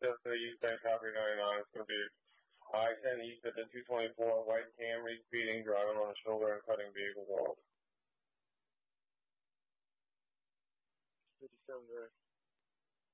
Just the East Bank Copy 99. It's going to be I-10 East at the 224, white Camry speeding, driving on the shoulder and cutting vehicles off. 57 there.